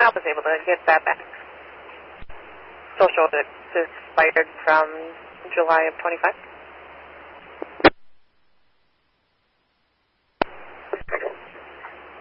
I was able to get that back. Social that's expired from July of 25.